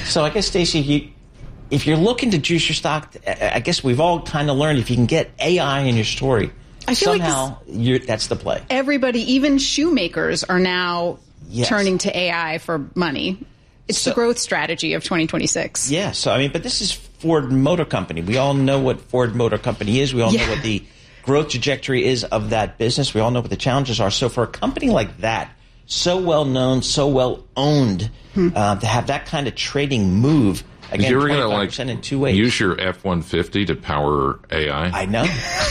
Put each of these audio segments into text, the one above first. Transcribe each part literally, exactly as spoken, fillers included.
So I guess, Stacey, you, if you're looking to juice your stock, I guess we've all kind of learned if you can get A I in your story, I feel somehow like this, you're, that's the play. Everybody, even shoemakers, are now yes. turning to A I for money. It's so, the growth strategy of twenty twenty-six. Yeah, so I mean, but this is Ford Motor Company. We all know what Ford Motor Company is. We all yeah. know what the growth trajectory is of that business. We all know what the challenges are. So for a company like that, so well known, so well owned, hmm. uh, to have that kind of trading move, again, you're going to like in two ways. Use your F one fifty to power A I? I know.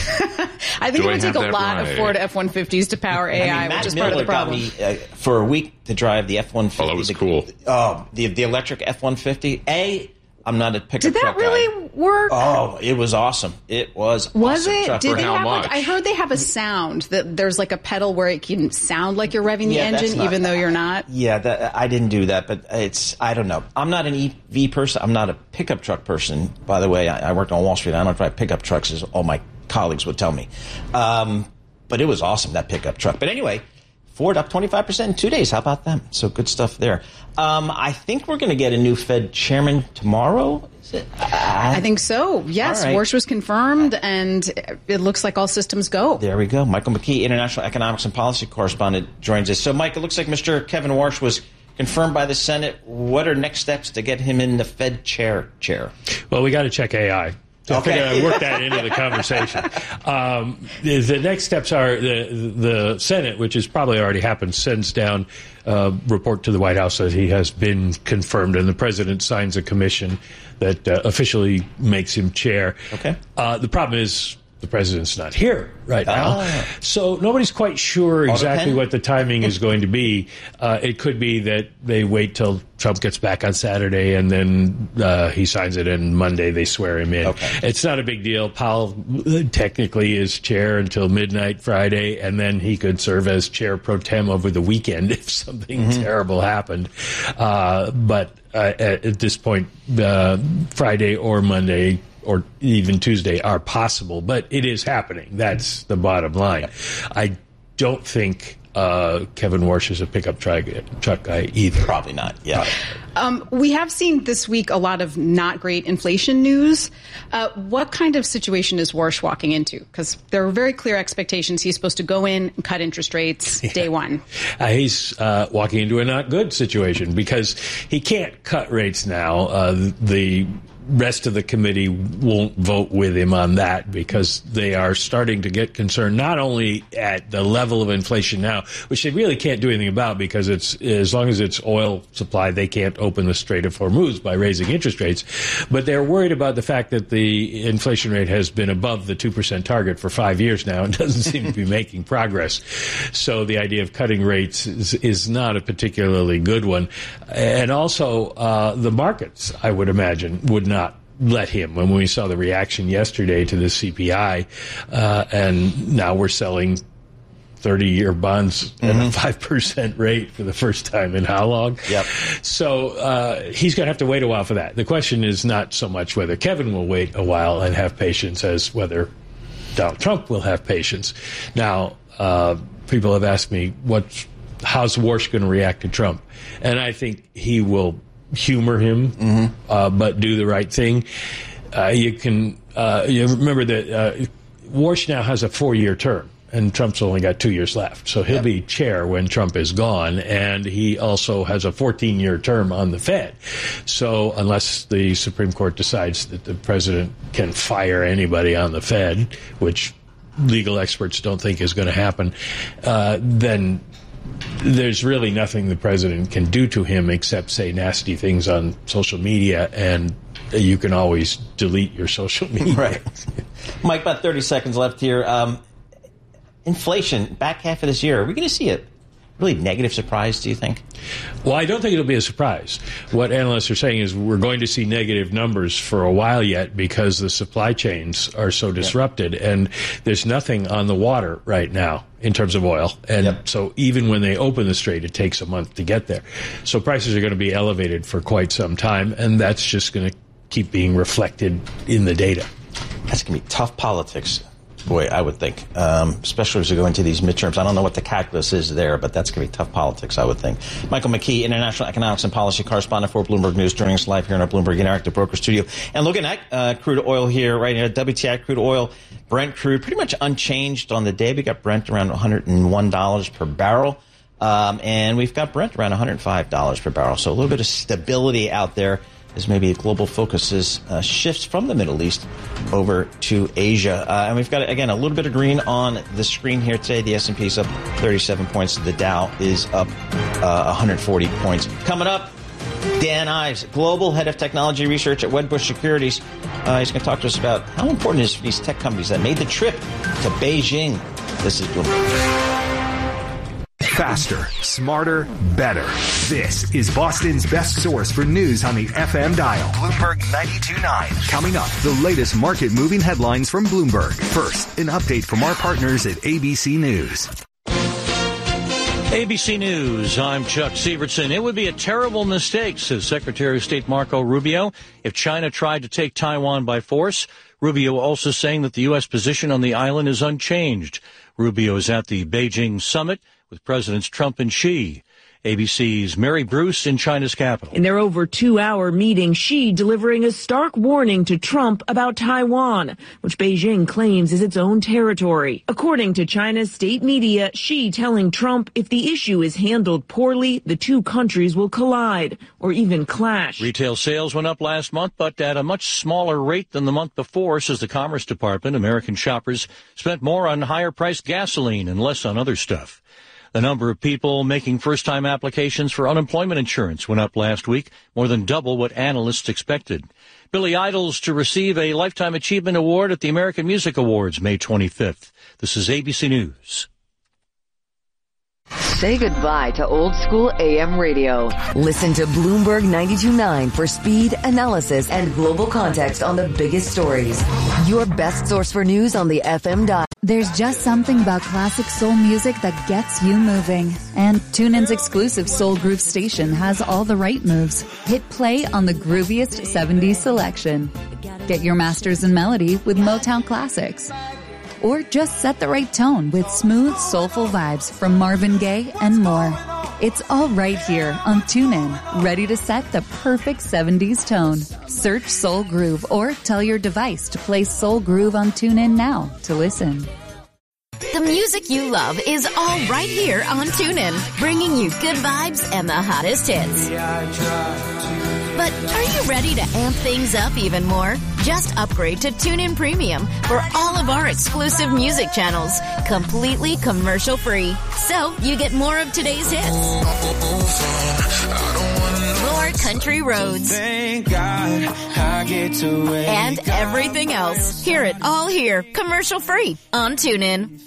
I think Do it would I take a lot right? of Ford F one fifties to power A I, I mean, which is Miller part of the problem. got me uh, for a week to drive the F one fifty. Oh, that was the, cool. Oh, the the electric F one fifty. A, I'm not a pickup Did that truck really guy. work? Oh, it was awesome. It was Was awesome it? truck. Did For they how have much? like, I heard they have a sound that there's like a pedal where it can sound like you're revving the Yeah, that's engine not- even though you're not. Yeah, that, I didn't do that, but it's, I don't know. I'm not an E V person. I'm not a pickup truck person. By the way, I, I worked on Wall Street. I don't drive pickup trucks, as all my colleagues would tell me. Um, but it was awesome, that pickup truck. But anyway, Ford up twenty-five percent in two days. How about them? So good stuff there. Um, I think we're going to get a new Fed chairman tomorrow. Is it? I, I think so. Yes, All right. Warsh was confirmed, and it looks like all systems go. There we go. Michael McKee, International Economics and Policy Correspondent, joins us. So, Mike, it looks like Mister Kevin Warsh was confirmed by the Senate. What are next steps to get him in the Fed chair? Chair. Well, we got to check A I. So Okay. I figured I'd work that into the conversation. Um, the, the next steps are the the Senate, which has probably already happened, sends down a report to the White House that he has been confirmed, and the president signs a commission that uh, officially makes him chair. Okay. Uh, the problem is the president's not here right now. Ah. So nobody's quite sure exactly pen? what the timing is going to be. Uh, it could be that they wait till Trump gets back on Saturday and then uh, he signs it, and Monday they swear him in. Okay. It's not a big deal. Powell technically is chair until midnight Friday, and then he could serve as chair pro tem over the weekend if something mm-hmm. terrible happened. Uh, but uh, at, at this point, uh, Friday or Monday or even Tuesday are possible, but it is happening. That's the bottom line. Yep. I don't think uh, Kevin Warsh is a pickup truck, truck guy either. Probably not, yeah. Um, we have seen this week a lot of not great inflation news. Uh, what kind of situation is Warsh walking into? Because there are very clear expectations. He's supposed to go in and cut interest rates yeah. day one. Uh, he's uh, walking into a not good situation because he can't cut rates now. Uh, the rest of the committee won't vote with him on that because they are starting to get concerned not only at the level of inflation now, which they really can't do anything about because it's as long as it's oil supply, they can't open the Strait of Hormuz by raising interest rates, but they're worried about the fact that the inflation rate has been above the two percent target for five years now and doesn't seem to be making progress. So the idea of cutting rates is, is not a particularly good one. And also uh, the markets, I would imagine, would not not let him. When we saw the reaction yesterday to the C P I, uh, and now we're selling thirty-year bonds mm-hmm. at a five percent rate for the first time in how long? Yep. So uh, he's going to have to wait a while for that. The question is not so much whether Kevin will wait a while and have patience as whether Donald Trump will have patience. Now, uh, people have asked me, what's, how's Warsh going to react to Trump? And I think he will humor him, mm-hmm. uh, but do the right thing. Uh, you can uh, you remember that uh, Warsh now has a four-year term, and Trump's only got two years left. So he'll yeah. be chair when Trump is gone, and he also has a fourteen-year term on the Fed. So unless the Supreme Court decides that the president can fire anybody on the Fed, which legal experts don't think is going to happen, uh, then there's really nothing the president can do to him except say nasty things on social media, and you can always delete your social media. Right. Mike, about thirty seconds left here. Um, inflation, back half of this year, are we going to see a really negative surprise, do you think? Well, I don't think it'll be a surprise. What analysts are saying is we're going to see negative numbers for a while yet because the supply chains are so disrupted, yep. and there's nothing on the water right now in terms of oil. And yep. so even when they open the strait, it takes a month to get there. So prices are going to be elevated for quite some time, and that's just going to keep being reflected in the data. That's going to be tough politics boy, I would think, um, especially as we go into these midterms. I don't know what the calculus is there, but that's going to be tough politics, I would think. Michael McKee, international economics and policy correspondent for Bloomberg News, joining us live here in our Bloomberg Interactive Broker Studio. And looking at uh, crude oil here, right here, W T I crude oil, Brent crude, pretty much unchanged on the day. We got Brent around one hundred one dollars per barrel. Um, and we've got Brent around one hundred five dollars per barrel. So a little bit of stability out there as maybe global focuses uh, shifts from the Middle East over to Asia. Uh, and we've got, again, a little bit of green on the screen here today. The S and P is up thirty-seven points. The Dow is up uh, one hundred forty points. Coming up, Dan Ives, Global Head of Technology Research at Wedbush Securities. Uh, he's going to talk to us about how important it is for these tech companies that made the trip to Beijing. This is Bloomberg. Faster, smarter, better. This is Boston's best source for news on the F M dial. Bloomberg ninety-two point nine. Coming up, the latest market-moving headlines from Bloomberg. First, an update from our partners at A B C News. A B C News, I'm Chuck Sievertson. It would be a terrible mistake, says Secretary of State Marco Rubio, if China tried to take Taiwan by force. Rubio also saying that the U S position on the island is unchanged. Rubio is at the Beijing summit with Presidents Trump and Xi. A B C's Mary Bruce in China's capital. In their over two-hour meeting, Xi delivering a stark warning to Trump about Taiwan, which Beijing claims is its own territory. According to China's state media, Xi telling Trump if the issue is handled poorly, the two countries will collide or even clash. Retail sales went up last month, but at a much smaller rate than the month before, says the Commerce Department. American shoppers spent more on higher-priced gasoline and less on other stuff. The number of people making first-time applications for unemployment insurance went up last week, more than double what analysts expected. Billy Idol's to receive a Lifetime Achievement Award at the American Music Awards May twenty-fifth. This is A B C News. Say goodbye to old school A M radio. Listen to Bloomberg ninety-two point nine for speed, analysis, and global context on the biggest stories. Your best source for news on the F M dial. There's just something about classic soul music that gets you moving. And TuneIn's exclusive Soul Groove station has all the right moves. Hit play on the grooviest seventies selection. Get your masters in melody with Motown Classics. Or just set the right tone with smooth, soulful vibes from Marvin Gaye and more. It's all right here on TuneIn, ready to set the perfect seventies tone. Search Soul Groove or tell your device to play Soul Groove on TuneIn now to listen. The music you love is all right here on TuneIn, bringing you good vibes and the hottest hits. But are you ready to amp things up even more? Just upgrade to TuneIn Premium for all of our exclusive music channels, completely commercial-free. So you get more of today's hits, more country roads, and everything else. Hear it all here, commercial-free on TuneIn.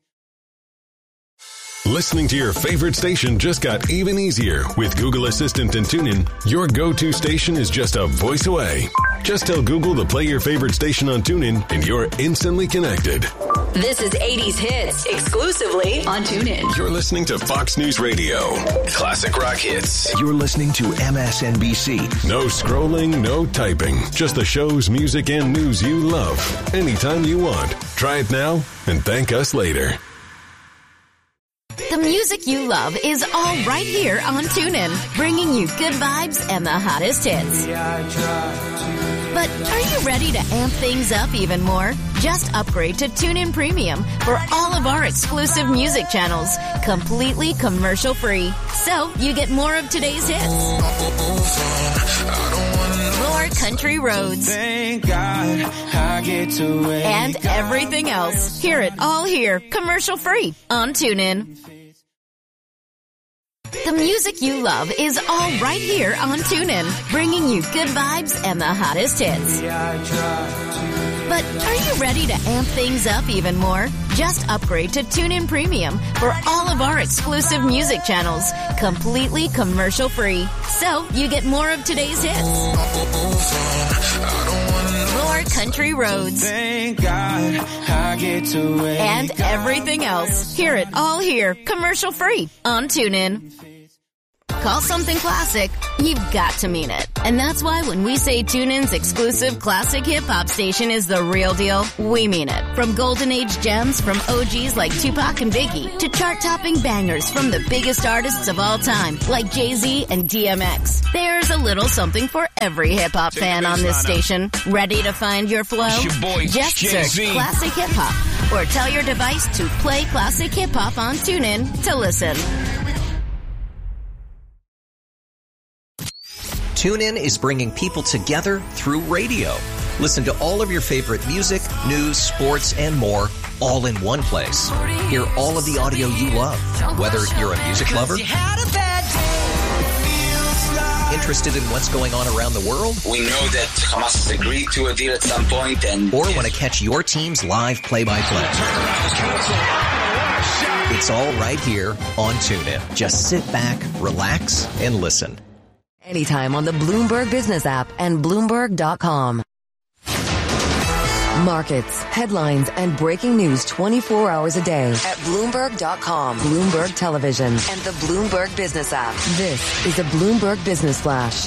Listening to your favorite station just got even easier with Google Assistant and TuneIn. Your go-to station is just a voice away. Just tell Google to play your favorite station on TuneIn and you're instantly connected. This is eighties Hits, exclusively on TuneIn. You're listening to Fox News Radio. Classic rock hits. You're listening to M S N B C. No scrolling, no typing. Just the shows, music, and news you love. Anytime you want. Try it now and thank us later. The music you love is all right here on TuneIn, bringing you good vibes and the hottest hits. But are you ready to amp things up even more? Just upgrade to TuneIn Premium for all of our exclusive music channels, completely commercial-free. So you get more of today's hits, more country roads, and everything else. Hear it all here, commercial-free on TuneIn. The music you love is all right here on TuneIn, bringing you good vibes and the hottest hits. But are you ready to amp things up even more? Just upgrade to TuneIn Premium for all of our exclusive music channels, completely commercial-free. So you get more of today's hits, more country roads, and everything else. Hear it all here, commercial-free on TuneIn. call something classic, you've got to mean it. And that's why when we say TuneIn's exclusive classic hip-hop station is the real deal, we mean it. From golden age gems from O Gs like Tupac and Biggie to chart-topping bangers from the biggest artists of all time like Jay-Z and D M X. There's a little something for every hip-hop fan on this station. Ready to find your flow? Your boy, Just Jay-Z. search Classic Hip Hop or tell your device to play Classic Hip Hop on TuneIn to listen. TuneIn is bringing people together through radio. Listen to all of your favorite music, news, sports, and more all in one place. Hear all of the audio you love, whether you're a music lover, interested in what's going on around the world, we know that Hamas has agreed to a deal at some point, and or want to catch your team's live play-by-play. It's all right here on TuneIn. Just sit back, relax, and listen. Anytime on the Bloomberg Business app and Bloomberg dot com. Markets, headlines, and breaking news twenty-four hours a day at Bloomberg dot com, Bloomberg Television, and the Bloomberg Business app. This is a Bloomberg Business Flash.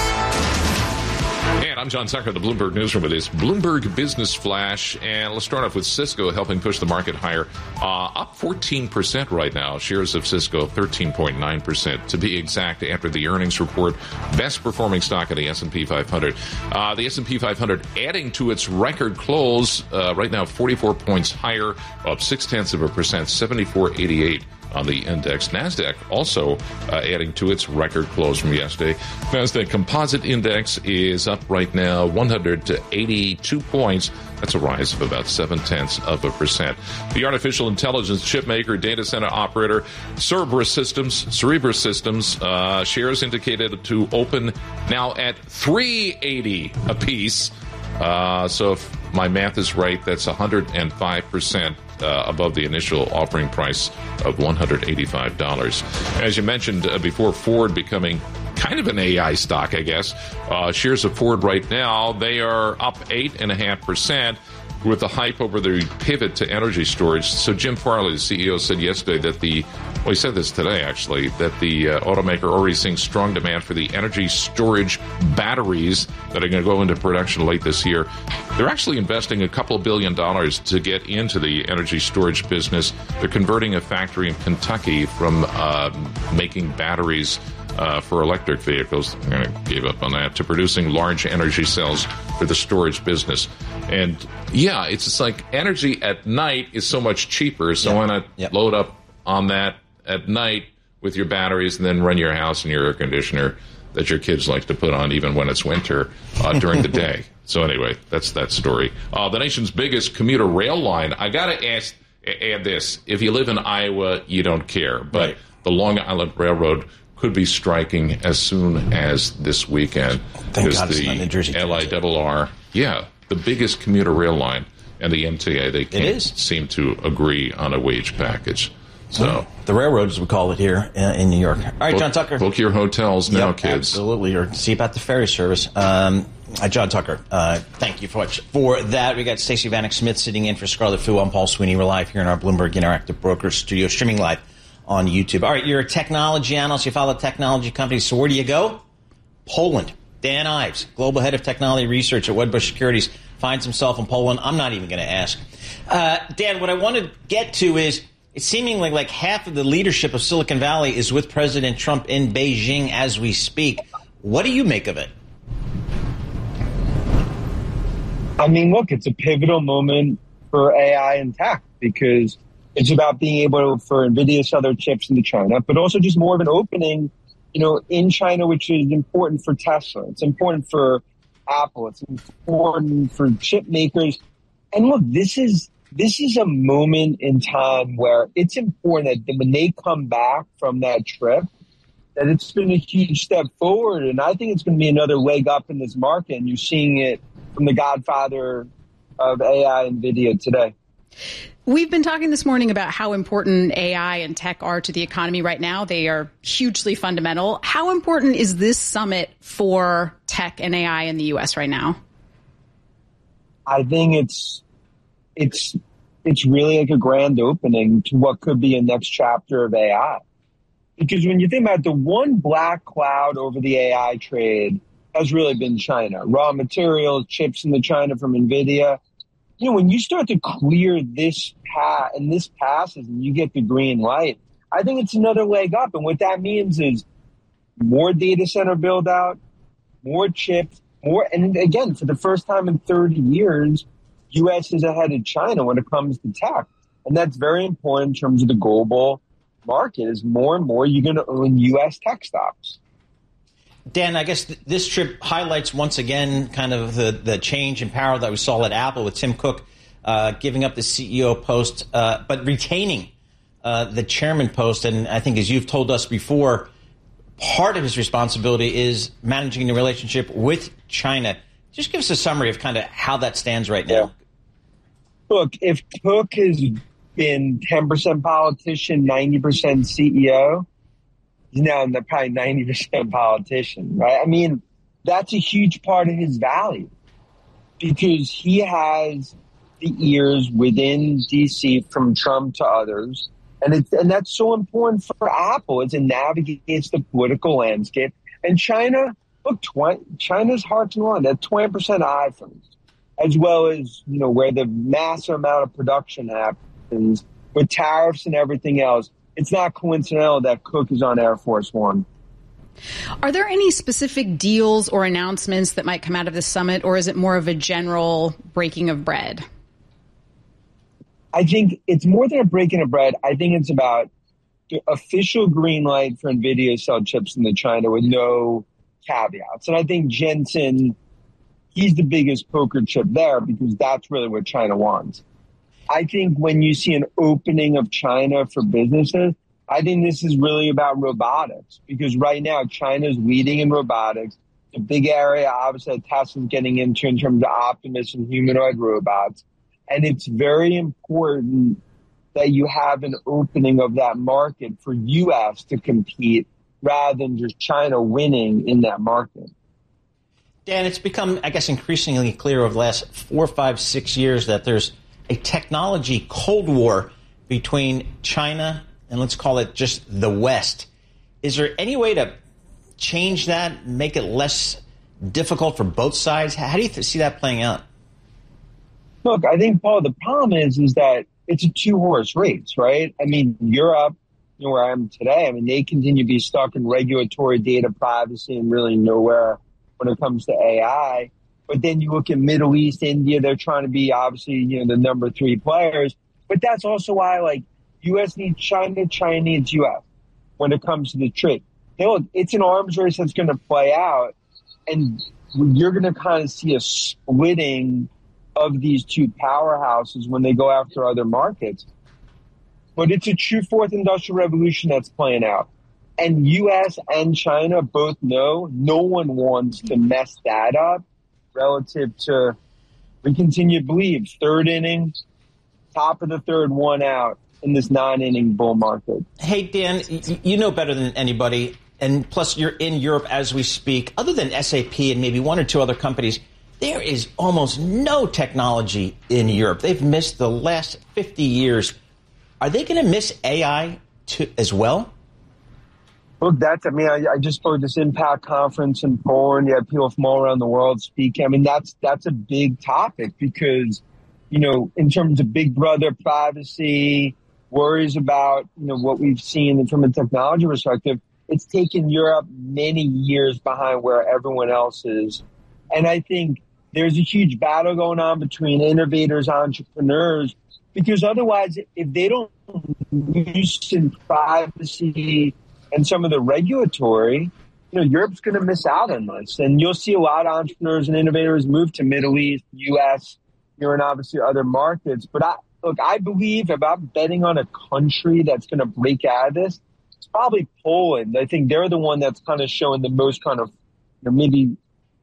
And I'm John Tucker, the Bloomberg Newsroom with this Bloomberg Business Flash. And let's start off with Cisco helping push the market higher. Uh, up fourteen percent right now. Shares of Cisco thirteen point nine percent to be exact after the earnings report. Best performing stock in the S and P five hundred. Uh, the S and P five hundred adding to its record close uh, right now forty-four points higher, up six tenths of a percent, seventy-four eighty-eight. On the index. NASDAQ also uh, adding to its record close from yesterday. NASDAQ Composite Index is up right now one hundred eighty-two points. That's a rise of about seven tenths of a percent. The artificial intelligence chip maker, data center operator, Cerebras Systems, Cerebras Systems, uh, shares indicated to open now at three eighty a piece. Uh, so if my math is right, that's one hundred five percent uh, above the initial offering price of one hundred eighty-five dollars. As you mentioned uh, before, Ford becoming kind of an A I stock, I guess. Uh, shares of Ford right now, they are up eight point five percent with the hype over the pivot to energy storage. So Jim Farley, the C E O, said yesterday that the, well, he said this today, actually, that the uh, automaker already seeing strong demand for the energy storage batteries that are going to go into production late this year. They're actually investing a couple of billion dollars to get into the energy storage business. They're converting a factory in Kentucky from uh, making batteries Uh, for electric vehicles, I'm going to give up on that, to producing large energy cells for the storage business. And yeah, it's just like energy at night is so much cheaper, so yep. why not yep. load up on that at night with your batteries and then run your house and your air conditioner that your kids like to put on even when it's winter uh, during the day. So anyway, that's that story. Uh, the nation's biggest commuter rail line. I got to ask, add this. If you live in Iowa, you don't care. But right. the Long Island Railroad could be striking as soon as this weekend. Thank God the it's not New Jersey. L I R R, yeah, the biggest commuter rail line, and the M T A, they can't it is. seem to agree on a wage package. So well, the railroad, as we call it here uh, in New York. All right, book, John Tucker. Book your hotels now, yep, kids. Absolutely, or see about the ferry service. Um, uh, John Tucker, uh, thank you for, for that. We got Stacey Vanek Smith sitting in for Scarlett Fu. I'm Paul Sweeney. We're live here in our Bloomberg Interactive Brokers studio, streaming live on YouTube. All right, you're a technology analyst. You follow technology companies. So where do you go? Poland. Dan Ives, global head of technology research at Wedbush Securities, finds himself in Poland. I'm not even going to ask. Uh, Dan, what I want to get to is it's seemingly like half of the leadership of Silicon Valley is with President Trump in Beijing as we speak. What do you make of it? I mean, look, it's a pivotal moment for A I and tech because it's about being able to, for NVIDIA to sell their chips into China, but also just more of an opening, you know, in China, which is important for Tesla. It's important for Apple. It's important for chip makers. And look, this is this is a moment in time where it's important that when they come back from that trip, that it's been a huge step forward. And I think it's going to be another leg up in this market. And you're seeing it from the godfather of A I, NVIDIA, today. We've been talking this morning about how important A I and tech are to the economy right now. They are hugely fundamental. How important is this summit for tech and A I in the U S right now? I think it's it's it's really like a grand opening to what could be a next chapter of A I. Because when you think about it, the one black cloud over the A I trade has really been China. Raw materials, chips into China from NVIDIA. You know, when you start to clear this path and this passes and you get the green light, I think it's another leg up. And what that means is more data center build out, more chips, more. And again, for the first time in thirty years, U S is ahead of China when it comes to tech. And that's very important in terms of the global market. Is more and more you're going to own U S tech stocks. Dan, I guess th- this trip highlights once again kind of the, the change in power that we saw at Apple with Tim Cook uh, giving up the C E O post, uh, but retaining uh, the chairman post. And I think, as you've told us before, part of his responsibility is managing the relationship with China. Just give us a summary of kind of how that stands right now. Yeah. Look, if Cook has been ten percent politician, ninety percent C E O, he's now probably ninety percent politician, right? I mean, that's a huge part of his value because he has the ears within D C from Trump to others. And it's, and that's so important for Apple as it navigates the political landscape. And China, look, twenty, China's hard to run. That's twenty percent iPhones, as well as, you know, where the massive amount of production happens with tariffs and everything else. It's not coincidental that Cook is on Air Force One. Are there any specific deals or announcements that might come out of this summit, or is it more of a general breaking of bread? I think it's more than a breaking of bread. I think it's about the official green light for NVIDIA to sell chips into China with no caveats. And I think Jensen, he's the biggest poker chip there because that's really what China wants. I think when you see an opening of China for businesses, I think this is really about robotics because right now China's leading in robotics. The big area, obviously, that Tesla's getting into in terms of Optimus and humanoid robots. And it's very important that you have an opening of that market for U S to compete rather than just China winning in that market. Dan, it's become, I guess, increasingly clear over the last four, five, six years that there's a technology cold war between China and let's call it just the West. Is there any way to change that, make it less difficult for both sides? How do you th- see that playing out? Look, I think, Paul, the problem is, is that it's a two-horse race, right? I mean, Europe, you know, where I am today, I mean, they continue to be stuck in regulatory data privacy and really nowhere when it comes to A I. But then you look at Middle East, India, they're trying to be, obviously, you know, the number three players. But that's also why, like, U S needs China, China needs U S when it comes to the trade. Hey, look, it's an arms race that's going to play out, and you're going to kind of see a splitting of these two powerhouses when they go after other markets. But it's a true fourth industrial revolution that's playing out. And U S and China both know no one wants to mess that up relative to, we continue to believe, third inning, top of the third, one out in this nine-inning bull market. Hey, Dan, you know better than anybody, and plus you're in Europe as we speak. Other than S A P and maybe one or two other companies, there is almost no technology in Europe. They've missed the last fifty years. Are they going to miss A I too, as well? Look, that's, I mean, I, I just spoke at this Impact conference in Poland. You have people from all around the world speaking. I mean, that's that's a big topic because, you know, in terms of Big Brother privacy, worries about, you know, what we've seen from a technology perspective, it's taken Europe many years behind where everyone else is. And I think there's a huge battle going on between innovators, entrepreneurs, because otherwise, if they don't loosen privacy and some of the regulatory, you know, Europe's going to miss out on this. And you'll see a lot of entrepreneurs and innovators move to Middle East, U S, you know, and obviously other markets. But I, look, I believe if I'm betting on a country that's going to break out of this, it's probably Poland. I think they're the one that's kind of showing the most kind of, you know, maybe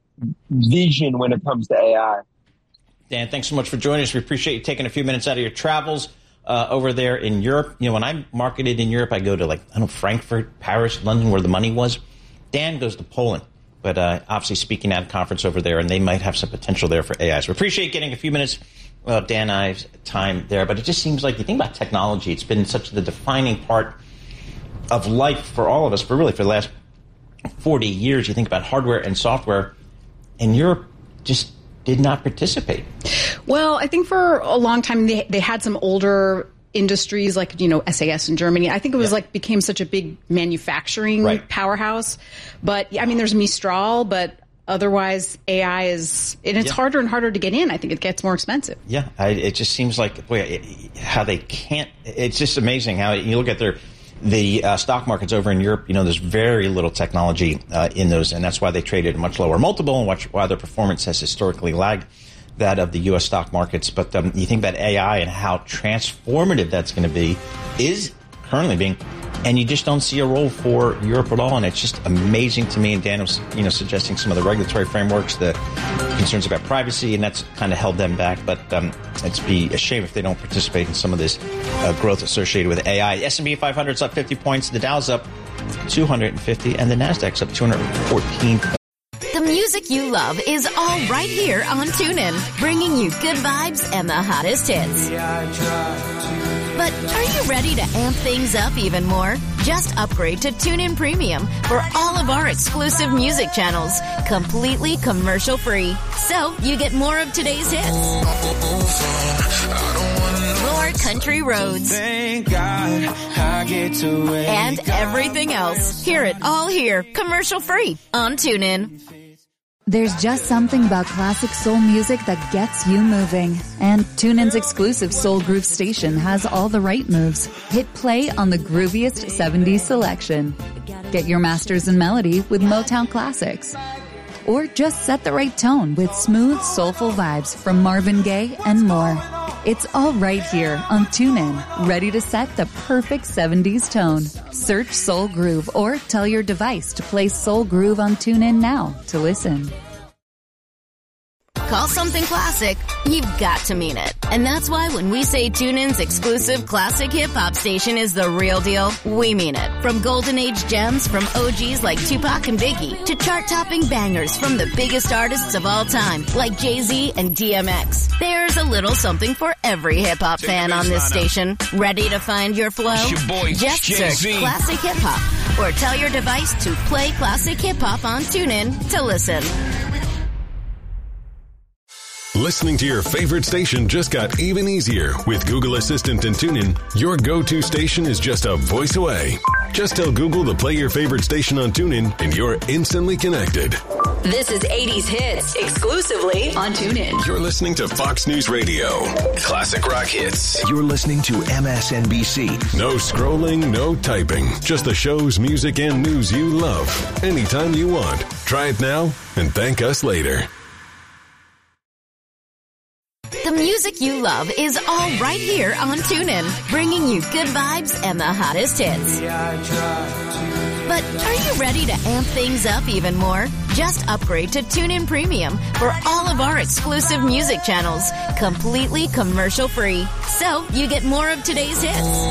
vision when it comes to A I. Dan, thanks so much for joining us. We appreciate you taking a few minutes out of your travels uh, over there in Europe. You know, when I marketed in Europe, I go to like, I don't know, Frankfurt, Paris, London, where the money was. Dan goes to Poland, but uh, obviously speaking at a conference over there, and they might have some potential there for A I. So we appreciate getting a few minutes of Dan and I's time there. But it just seems like you think about technology, it's been such the defining part of life for all of us, for really for the last forty years. You think about hardware and software, and Europe just did not participate. Well, I think for a long time they they had some older industries like, you know, S A S in Germany. I think it was yeah. like became such a big manufacturing right. powerhouse. But I mean, there's Mistral, but otherwise A I is, and it's yeah. harder and harder to get in. I think it gets more expensive. Yeah, I, it just seems like boy, it, how they can't. It's just amazing how you look at their the uh, stock markets over in Europe. You know, there's very little technology uh, in those, and that's why they traded a much lower multiple, and watch, why their performance has historically lagged that of the U S stock markets. But um, you think about A I and how transformative that's going to be, is currently being, and you just don't see a role for Europe at all. And it's just amazing to me. And Dan was, you know, suggesting some of the regulatory frameworks, the concerns about privacy, and that's kind of held them back. But um, it's be a shame if they don't participate in some of this uh, growth associated with A I. S and P five hundred is up fifty points, the Dow's up two hundred fifty, and the Nasdaq's up two hundred fourteen points. The music you love is all right here on TuneIn, bringing you good vibes and the hottest hits. But are you ready to amp things up even more? Just upgrade to TuneIn Premium for all of our exclusive music channels, completely commercial-free. So you get more of today's hits, more country roads, Thank God I get to and everything else. Hear it all here, commercial-free on TuneIn. There's just something about classic soul music that gets you moving. And TuneIn's exclusive Soul Groove station has all the right moves. Hit play on the grooviest seventies selection. Get your masters in melody with Motown classics. Or just set the right tone with smooth, soulful vibes from Marvin Gaye and more. It's all right here on TuneIn, ready to set the perfect seventies tone. Search Soul Groove or tell your device to play Soul Groove on TuneIn now to listen. Call something classic, you've got to mean it. And that's why when we say TuneIn's exclusive classic hip-hop station is the real deal, we mean it. From golden age gems from O Gs like Tupac and Biggie to chart-topping bangers from the biggest artists of all time like Jay-Z and D M X. There's a little something for every hip-hop fan on this station. Ready to find your flow? Your boy, Just Jay-Z. search Classic Hip-Hop or tell your device to play Classic Hip-Hop on TuneIn to listen. Listening to your favorite station just got even easier with Google Assistant and TuneIn. Your go-to station is just a voice away. Just tell Google to play your favorite station on TuneIn and you're instantly connected. This is eighties Hits, exclusively on TuneIn. You're listening to Fox News Radio. Classic rock hits. You're listening to M S N B C. No scrolling, no typing. Just the shows, music, and news you love. Anytime you want. Try it now and thank us later. The music you love is all right here on TuneIn, bringing you good vibes and the hottest hits. But are you ready to amp things up even more? Just upgrade to TuneIn Premium for all of our exclusive music channels, completely commercial-free. So you get more of today's hits,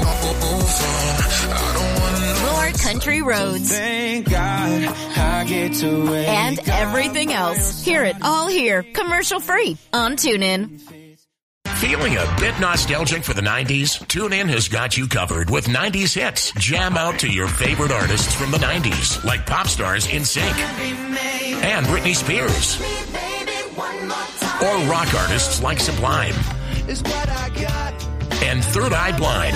more country roads, Thank God I get to and everything else. Hear it all here, commercial-free on TuneIn. Feeling a bit nostalgic for the nineties? TuneIn has got you covered with nineties hits. Jam out to your favorite artists from the nineties, like pop stars In Sync and Britney Spears, or rock artists like Sublime and Third Eye Blind.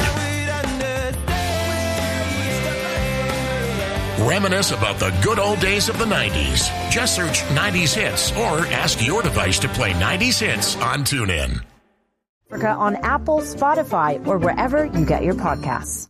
Reminisce about the good old days of the nineties. Just search nineties hits or ask your device to play nineties hits on TuneIn. On Apple, Spotify, or wherever you get your podcasts.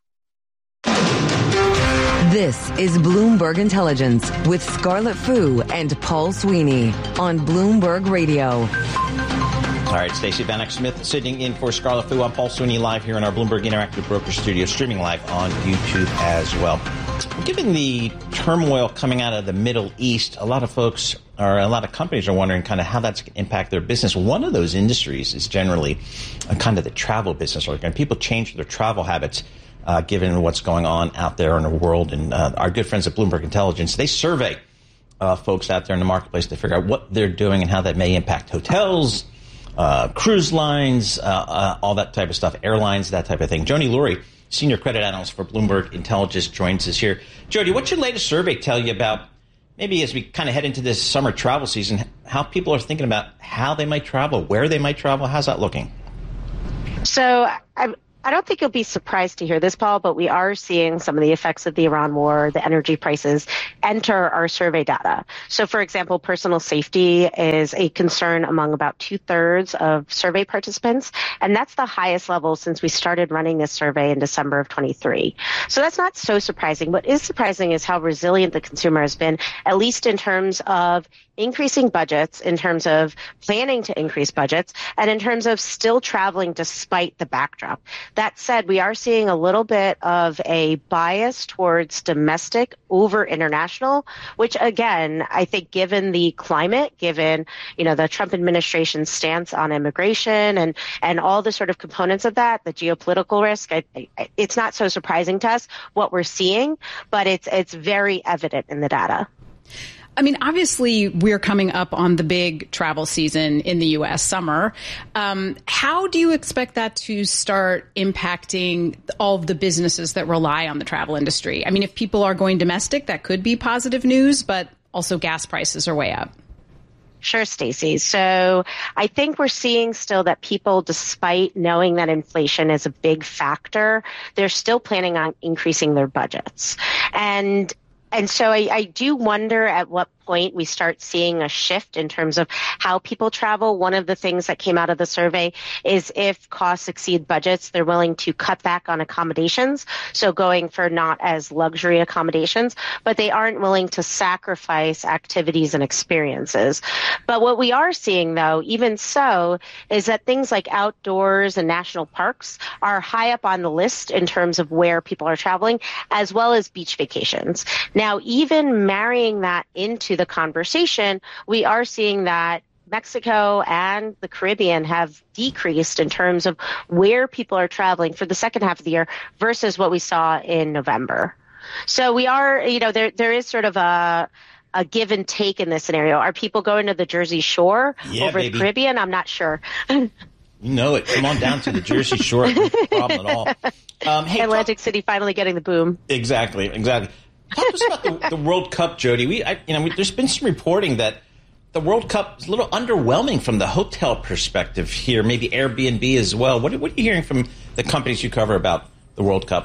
This is Bloomberg Intelligence with Scarlett Fu and Paul Sweeney on Bloomberg Radio. All right, Stacey Vanek Smith sitting in for Scarlett Fu. I'm Paul Sweeney live here in our Bloomberg Interactive Broker Studio, streaming live on YouTube as well. Given the turmoil coming out of the Middle East, a lot of folks or a lot of companies are wondering kind of how that's going to impact their business. One of those industries is generally uh, kind of the travel business. Or and people change their travel habits uh, given what's going on out there in the world. And uh, our good friends at Bloomberg Intelligence, they survey uh, folks out there in the marketplace to figure out what they're doing and how that may impact hotels, uh, cruise lines, uh, uh, all that type of stuff, airlines, that type of thing. Joni Lurie senior credit analyst for Bloomberg Intelligence, joins us here. Jody, what's your latest survey tell you about, maybe as we kind of head into this summer travel season, how people are thinking about how they might travel, where they might travel? How's that looking? So I'm I don't think you'll be surprised to hear this, Paul, but we are seeing some of the effects of the Iran war, the energy prices, enter our survey data. So, for example, personal safety is a concern among about two-thirds of survey participants, and that's the highest level since we started running this survey in December of twenty-three. So that's not so surprising. What is surprising is how resilient the consumer has been, at least in terms of increasing budgets, in terms of planning to increase budgets, and in terms of still traveling despite the backdrop. That said, we are seeing a little bit of a bias towards domestic over international, which again, I think given the climate, given, you know, the Trump administration's stance on immigration and, and all the sort of components of that, the geopolitical risk, I, I, it's not so surprising to us what we're seeing, but it's, it's very evident in the data. I mean, obviously, we're coming up on the big travel season in the U S, summer. Um, how do you expect that to start impacting all of the businesses that rely on the travel industry? I mean, if people are going domestic, that could be positive news, but also gas prices are way up. Sure, Stacey. So I think we're seeing still that people, despite knowing that inflation is a big factor, they're still planning on increasing their budgets. And And so I, I do wonder at what point we start seeing a shift in terms of how people travel. One of the things that came out of the survey is if costs exceed budgets, they're willing to cut back on accommodations. So going for not as luxury accommodations, but they aren't willing to sacrifice activities and experiences. But what we are seeing, though, even so, is that things like outdoors and national parks are high up on the list in terms of where people are traveling, as well as beach vacations. Now, even marrying that into the conversation, we are seeing that Mexico and the Caribbean have decreased in terms of where people are traveling for the second half of the year versus what we saw in November. So we are, you know, there there is sort of a a give and take in this scenario. Are people going to the Jersey Shore yeah, over baby. the Caribbean? I'm not sure. You know it. Come on down to the Jersey Shore. No problem at all. Um, hey, Atlantic talk- City finally getting the boom. Exactly, exactly. Talk to us about the, the World Cup, Jody. We, I, you know, we, there's been some reporting that the World Cup is a little underwhelming from the hotel perspective here, maybe Airbnb as well. What, what are you hearing from the companies you cover about the World Cup?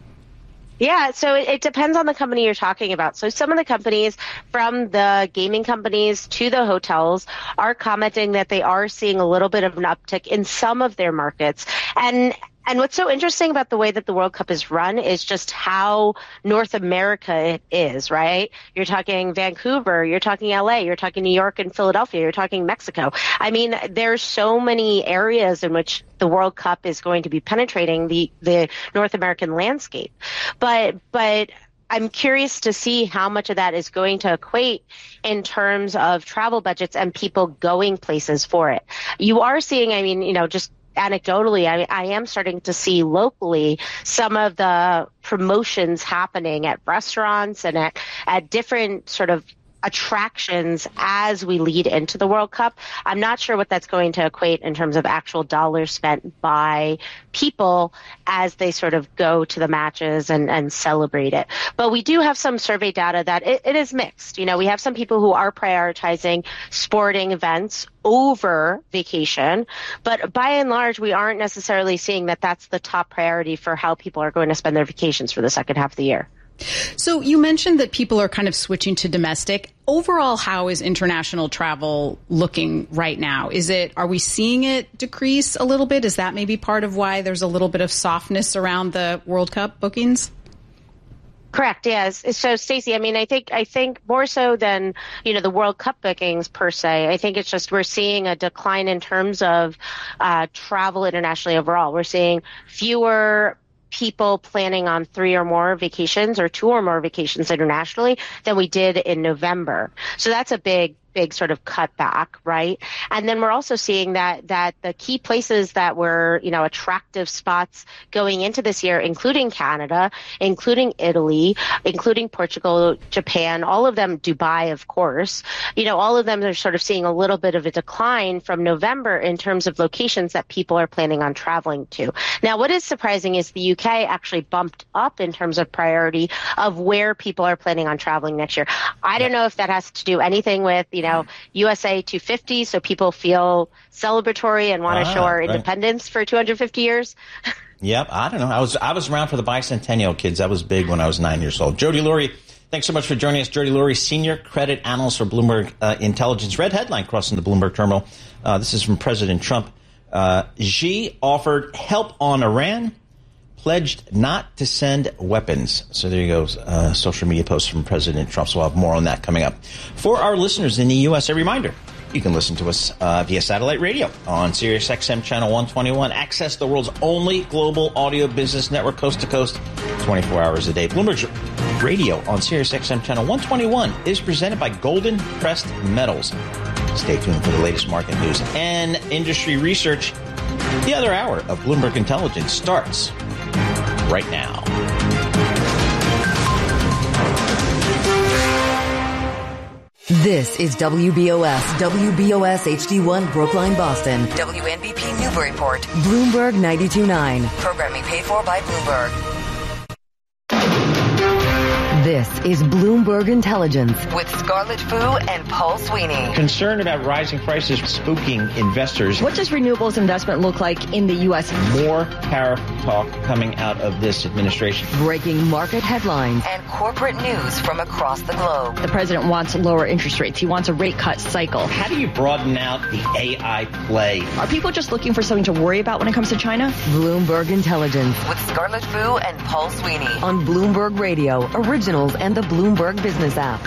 Yeah, so it, it depends on the company you're talking about. So some of the companies, from the gaming companies to the hotels, are commenting that they are seeing a little bit of an uptick in some of their markets. And And what's so interesting about the way that the World Cup is run is just how North America it is, right? You're talking Vancouver, you're talking L A, you're talking New York and Philadelphia, you're talking Mexico. I mean, there's so many areas in which the World Cup is going to be penetrating the, the North American landscape. But, but, I'm curious to see how much of that is going to equate in terms of travel budgets and people going places for it. You are seeing, I mean, you know, just anecdotally, I, I am starting to see locally some of the promotions happening at restaurants and at, at different sort of attractions as we lead into the World Cup. I'm not sure what that's going to equate in terms of actual dollars spent by people as they sort of go to the matches and, and celebrate it. But we do have some survey data that it, it is mixed. You know, we have some people who are prioritizing sporting events over vacation, but by and large, we aren't necessarily seeing that that's the top priority for how people are going to spend their vacations for the second half of the year. So you mentioned that people are kind of switching to domestic. Overall, how is international travel looking right now? Is it, are we seeing it decrease a little bit? Is that maybe part of why there's a little bit of softness around the World Cup bookings? Correct. Yes. So, Stacey, I mean, I think I think more so than, you know, the World Cup bookings per se. I think it's just we're seeing a decline in terms of uh, travel internationally overall. We're seeing fewer people planning on three or more vacations or two or more vacations internationally than we did in November. So that's a big, big sort of cutback, right? And then we're also seeing that that the key places that were, you know, attractive spots going into this year, including Canada, including Italy, including Portugal, Japan, all of them, Dubai, of course, you know, all of them are sort of seeing a little bit of a decline from November in terms of locations that people are planning on traveling to. Now, what is surprising is the U K actually bumped up in terms of priority of where people are planning on traveling next year. I don't know if that has to do anything with, you know, U S A two fifty, so people feel celebratory and want to Ah, show our right. independence for two hundred fifty years. Yep, I don't know. I was I was around for the bicentennial, kids. That was big when I was nine years old. Jody Lurie, thanks so much for joining us. Jody Lurie, Senior Credit Analyst for Bloomberg uh, Intelligence. Red headline crossing the Bloomberg terminal. Uh, this is from President Trump. Uh, Xi offered help on Iran, pledged not to send weapons. So there you go. Uh, social media posts from President Trump. So we'll have more on that coming up. For our listeners in the U S, a reminder, you can listen to us uh, via satellite radio on Sirius X M channel one twenty-one. Access the world's only global audio business network coast to coast, twenty-four hours a day. Bloomberg Radio on Sirius X M channel one twenty-one is presented by Golden Pressed Metals. Stay tuned for the latest market news and industry research. The other hour of Bloomberg Intelligence starts right now. This is W B O S, W B O S H D one Brookline, Boston, W N B P Newburyport, Bloomberg ninety-two point nine. Programming paid for by Bloomberg. This is Bloomberg Intelligence with Scarlett Fu and Paul Sweeney. Concern about rising prices spooking investors. What does renewables investment look like in the U S? More tariff talk coming out of this administration. Breaking market headlines and corporate news from across the globe. The president wants lower interest rates. He wants a rate cut cycle. How do you broaden out the A I play? Are people just looking for something to worry about when it comes to China? Bloomberg Intelligence with Scarlett Fu and Paul Sweeney on Bloomberg Radio, Originals, and the Bloomberg Business app.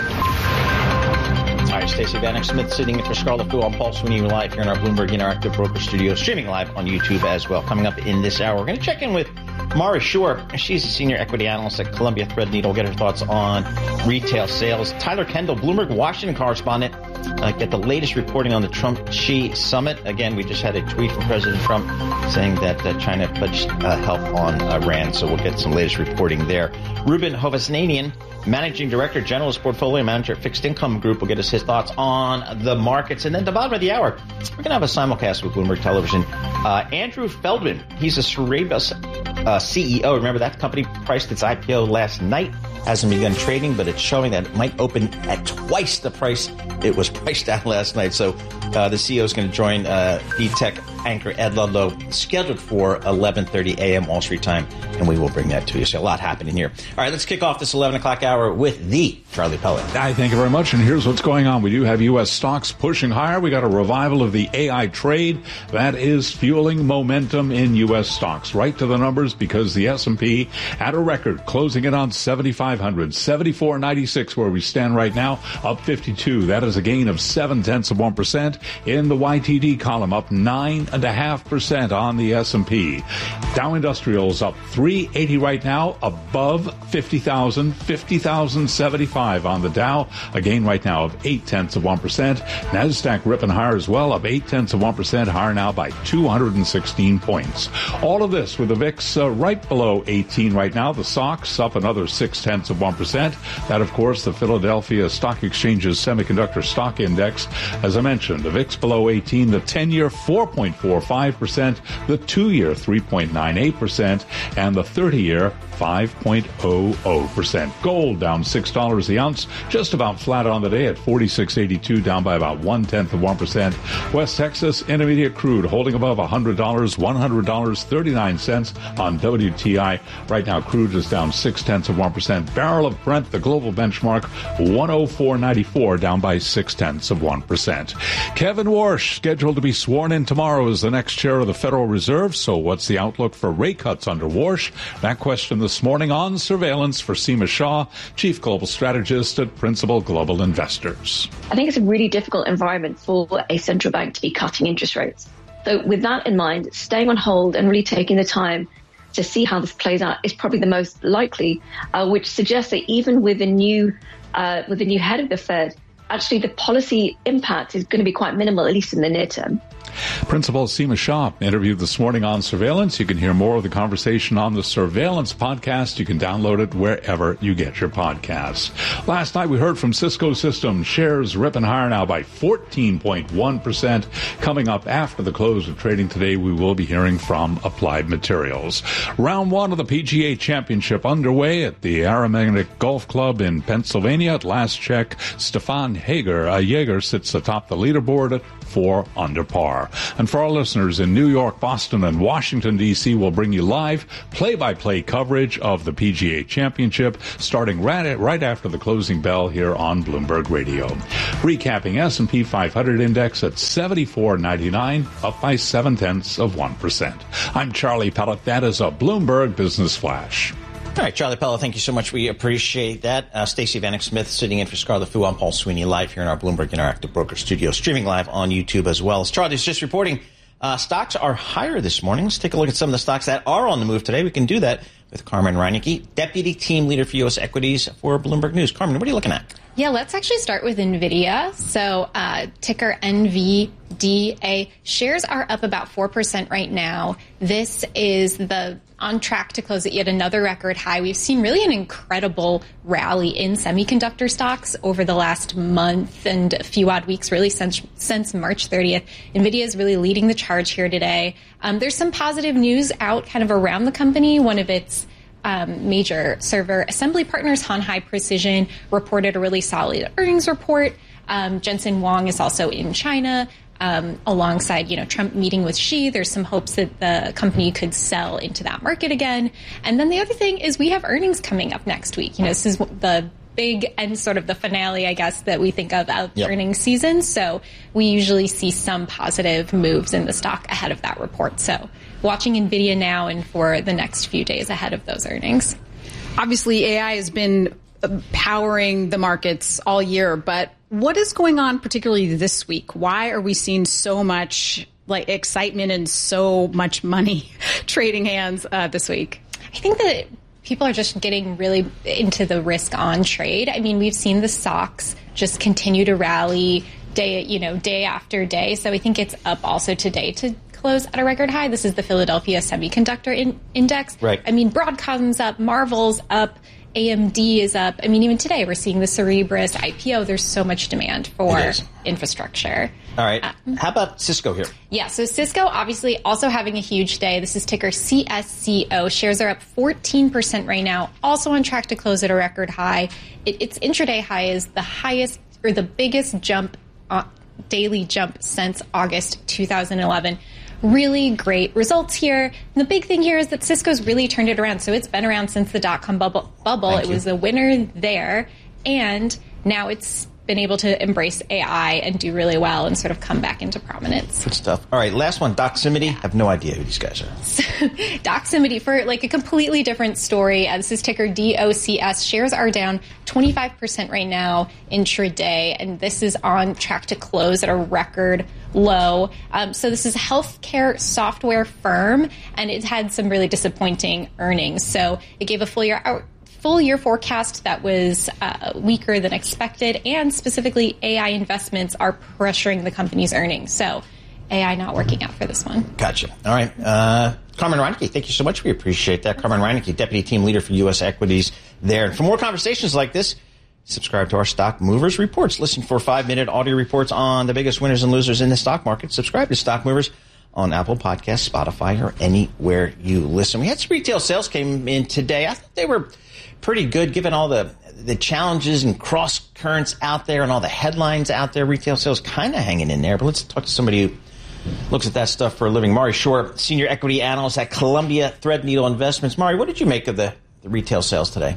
All right, Stacey Vanek Smith sitting in for Scarlett Fu. I'm Paul Sweeney live here in our Bloomberg Interactive Broker Studio, streaming live on YouTube as well. Coming up in this hour, we're going to check in with Mara Shore. She's a senior equity analyst at Columbia Threadneedle. We'll get her thoughts on retail sales. Tyler Kendall, Bloomberg Washington correspondent, uh, get the latest reporting on the Trump-Xi summit. Again, we just had a tweet from President Trump saying that uh, China pledged uh, help on Iran, so we'll get some latest reporting there. Ruben Hovasanian, Managing Director, Generalist Portfolio Manager at Fixed Income Group, will get us his thoughts on the markets. And then at the bottom of the hour, we're going to have a simulcast with Bloomberg Television. Uh, Andrew Feldman, he's a Cerebras uh, C E O. Remember, that company priced its I P O last night. Hasn't begun trading, but it's showing that it might open at twice the price it was priced at last night. So uh, the C E O is going to join uh, D-Tech anchor Ed Ludlow, scheduled for eleven thirty a.m. Wall Street time, and we will bring that to you. So a lot happening here. All right, let's kick off this eleven o'clock hour with the Charlie Pellet. I thank you very much, and here's what's going on. We do have U S stocks pushing higher. We got a revival of the A I trade. That is fueling momentum in U S stocks. Right to the numbers, because the S and P at a record, closing it on seventy-five hundred, seventy-four ninety-six where we stand right now, up fifty-two. That is a gain of seven tenths of one percent. In the Y T D column, up nine and a half percent on the S and P. Dow Industrials up three eighty right now, above fifty thousand, fifty thousand seventy-five on the Dow, a gain right now of eight tenths of one percent. NASDAQ ripping higher as well, up eight tenths of one percent, higher now by two hundred sixteen points. All of this with the V I X uh, right below eighteen right now. The S O X up another six tenths of one percent. That, of course, the Philadelphia Stock Exchange's Semiconductor Stock Index. As I mentioned, the V I X below eighteen, the ten-year four point four five percent, the two-year three point nine eight percent, and the thirty-year five point zero zero percent. Gold down six dollars the ounce, just about flat on the day at forty-six eighty-two, down by about one-tenth of one percent. West Texas Intermediate Crude holding above one hundred dollars, one hundred dollars and thirty-nine cents on W T I. Right now, crude is down six-tenths of one percent. Barrel of Brent, the global benchmark, one oh four ninety-four, down by six-tenths of one percent. Kevin Warsh, scheduled to be sworn in tomorrow as the next chair of the Federal Reserve. So what's the outlook for rate cuts under Warsh? That question this morning on Surveillance for Seema Shah, Chief Global Strategist at Principal Global Investors. I think it's a really difficult environment for a central bank to be cutting interest rates. So with that in mind, staying on hold and really taking the time to see how this plays out is probably the most likely, uh, which suggests that even with a new, uh, with a new head of the Fed, actually the policy impact is going to be quite minimal, at least in the near term. Principal Seema Shah interviewed this morning on surveillance. You can hear more of the conversation on the Surveillance podcast. You can download it wherever you get your podcasts. Last night we heard from Cisco Systems. Shares ripping higher now by fourteen point one percent. Coming up after the close of trading today, we will be hearing from Applied Materials. Round one of the P G A Championship underway at the Aramitic Golf Club in Pennsylvania. At last check, Stefan Hager, uh, Jaeger sits atop the leaderboard at four under par. And for our listeners in New York, Boston, and Washington, D C, we'll bring you live play-by-play coverage of the P G A Championship starting right, right after the closing bell here on Bloomberg Radio. Recapping S and P five hundred index at seventy-four ninety-nine, up by seven-tenths of one percent. I'm Charlie Pellet. That is a Bloomberg Business Flash. All right, Charlie Pellet, thank you so much. We appreciate that. Uh, Stacey Vanek Smith sitting in for Scarlett Fu. I'm Paul Sweeney, live here in our Bloomberg Interactive Broker studio, streaming live on YouTube as well. As Charlie's just reporting, uh, stocks are higher this morning. Let's take a look at some of the stocks that are on the move today. We can do that with Carmen Reinecke, Deputy Team Leader for U S Equities for Bloomberg News. Carmen, what are you looking at? Yeah, let's actually start with NVIDIA. So uh, ticker N V D A. Shares are up about four percent right now. This is the on track to close at yet another record high. We've seen really an incredible rally in semiconductor stocks over the last month and a few odd weeks, really since since March thirtieth. NVIDIA is really leading the charge here today. Um, there's some positive news out kind of around the company. One of its Um, major server assembly partners, Han High Precision, reported a really solid earnings report. Um, Jensen Huang is also in China, um, alongside, you know, Trump meeting with Xi. There's some hopes that the company could sell into that market again. And then the other thing is we have earnings coming up next week. You know, this is the big and sort of the finale, I guess, that we think of of Yep. earnings season. So we usually see some positive moves in the stock ahead of that report. So watching NVIDIA now and for the next few days ahead of those earnings. Obviously, A I has been powering the markets all year, but what is going on particularly this week? Why are we seeing so much like excitement and so much money trading hands uh, this week? I think that people are just getting really into the risk on trade. I mean, we've seen the stocks just continue to rally day, you know, day after day. So I think it's up also today to close at a record high. This is the Philadelphia Semiconductor in- Index. Right. I mean, Broadcom's up, Marvel's up, A M D is up. I mean, even today we're seeing the Cerebras I P O. There's so much demand for infrastructure. All right. How about Cisco here? Yeah, so Cisco obviously also having a huge day. This is ticker C S C O. Shares are up fourteen percent right now, also on track to close at a record high. It, its intraday high is the highest or the biggest jump, uh, daily jump since August two thousand eleven. Really great results here. And the big thing here is that Cisco's really turned it around. So it's been around since the dot-com bubble. bubble. Thank it you. was a winner there. And now it's been able to embrace A I and do really well and sort of come back into prominence. Good stuff. All right, last one, Doximity. I have no idea who these guys are. Doximity, for like a completely different story. Uh, this is ticker D O C S. Shares are down twenty-five percent right now intraday, and this is on track to close at a record low. Um, so this is a healthcare software firm, and it had some really disappointing earnings. So it gave a full year out. Full year forecast that was uh, weaker than expected, and specifically A I investments are pressuring the company's earnings. So A I not working out for this one. Gotcha. All right. Uh, Carmen Reinecke, thank you so much. We appreciate that. Carmen Reinecke, Deputy Team Leader for U S Equities there. And for more conversations like this, subscribe to our Stock Movers Reports. Listen for five-minute audio reports on the biggest winners and losers in the stock market. Subscribe to Stock Movers on Apple Podcasts, Spotify, or anywhere you listen. We had some retail sales came in today. I thought they were pretty good given all the the challenges and cross currents out there and all the headlines out there. Retail sales kind of hanging in there. But let's talk to somebody who looks at that stuff for a living. Mari Shore, Senior Equity Analyst at Columbia Threadneedle Investments. Mari, what did you make of the, the retail sales today?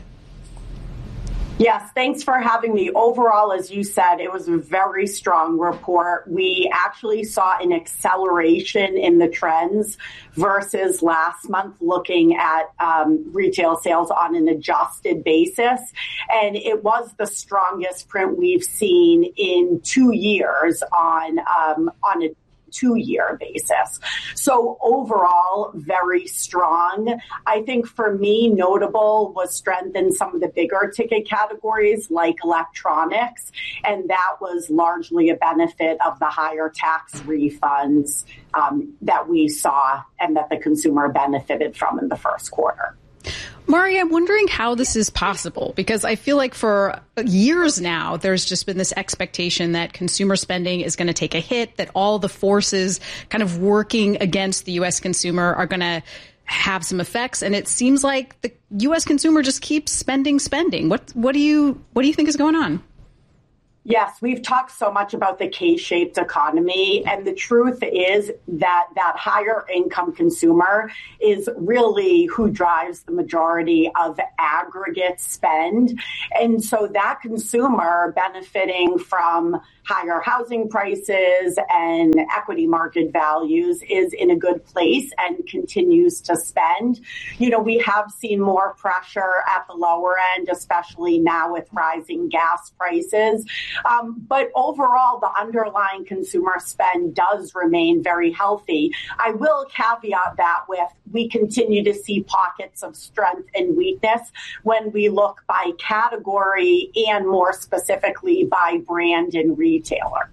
Yes, thanks for having me. Overall, as you said, it was a very strong report. We actually saw an acceleration in the trends versus last month looking at um, retail sales on an adjusted basis. And it was the strongest print we've seen in two years on um, on a two-year basis. So overall, very strong. I think for me, notable was strength in some of the bigger ticket categories like electronics, and that was largely a benefit of the higher tax refunds um, that we saw and that the consumer benefited from in the first quarter. Mari, I'm wondering how this is possible, because I feel like for years now, there's just been this expectation that consumer spending is going to take a hit, that all the forces kind of working against the U S consumer are going to have some effects. And it seems like the U S consumer just keeps spending, spending. What, what do you, what do you think is going on? Yes, we've talked so much about the K-shaped economy, and the truth is that that higher income consumer is really who drives the majority of aggregate spend. And so that consumer benefiting from higher housing prices and equity market values is in a good place and continues to spend. You know, we have seen more pressure at the lower end, especially now with rising gas prices. Um, but overall, the underlying consumer spend does remain very healthy. I will caveat that with we continue to see pockets of strength and weakness when we look by category and more specifically by brand and retailer.